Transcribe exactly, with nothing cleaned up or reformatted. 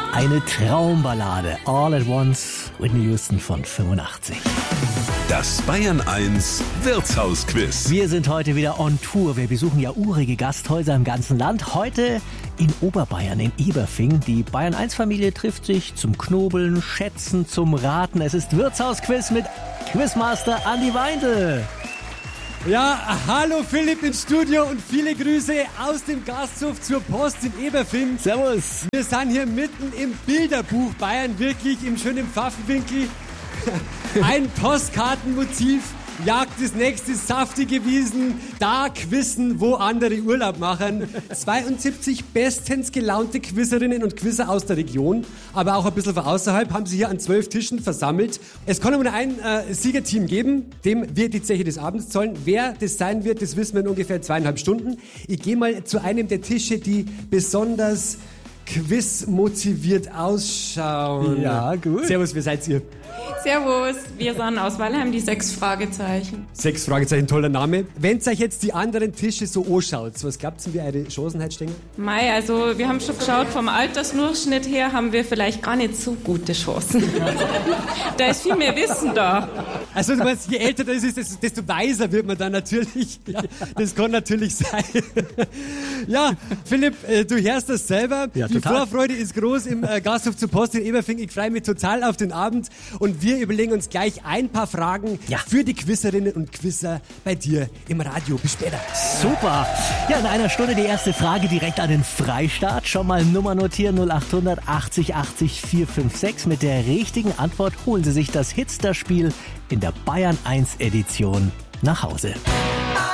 Eine Traumballade. All at Once, Whitney Houston von fünfundachtzig. Das Bayern eins Wirtshausquiz. Wir sind heute wieder on Tour. Wir besuchen ja urige Gasthäuser im ganzen Land. Heute in Oberbayern, in Eberfing. Die Bayern eins Familie trifft sich zum Knobeln, Schätzen, zum Raten. Es ist Wirtshausquiz mit Quizmaster Andi Weindl. Ja, hallo Philipp ins Studio und viele Grüße aus dem Gasthof zur Post in Eberfing. Servus. Wir sind hier mitten im Bilderbuch Bayern, wirklich im schönen Pfaffenwinkel. Ein Postkartenmotiv jagt das nächste saftige Wiesen, da quizzen, wo andere Urlaub machen. zweiundsiebzig bestens gelaunte Quizzerinnen und Quizzer aus der Region, aber auch ein bisschen von außerhalb, haben sich hier an zwölf Tischen versammelt. Es kann nur ein äh, Siegerteam geben, dem wir die Zeche des Abends zollen. Wer das sein wird, das wissen wir in ungefähr zweieinhalb Stunden. Ich gehe mal zu einem der Tische, die besonders quizmotiviert ausschauen. Ja, gut. Servus, wer seid ihr? Servus, wir sind aus Weilheim, die sechs Fragezeichen. Sechs Fragezeichen, toller Name. Wenn ihr euch jetzt die anderen Tische so anschaut, was glaubt ihr, wie eure Chancen heute stehen? Mei, also wir haben schon geschaut, vom Altersdurchschnitt her haben wir vielleicht gar nicht so gute Chancen. Da ist viel mehr Wissen da. Also du meinst, je älter das ist, desto, desto weiser wird man dann natürlich. Ja, das kann natürlich sein. Ja, Philipp, du hörst das selber. Ja, die total. Vorfreude ist groß im äh, Gasthof zur Post in Eberfing. Ich freue mich total auf den Abend. Und wir überlegen uns gleich ein paar Fragen Ja. für die Quizzerinnen und Quizzer bei dir im Radio. Bis später. Super. Ja, in einer Stunde die erste Frage direkt an den Freistaat. Schon mal Nummer notieren, null acht hundert achtzig achtzig vier fünf sechs. Mit der richtigen Antwort holen Sie sich das Hitster-Spiel in der Bayern eins Edition nach Hause.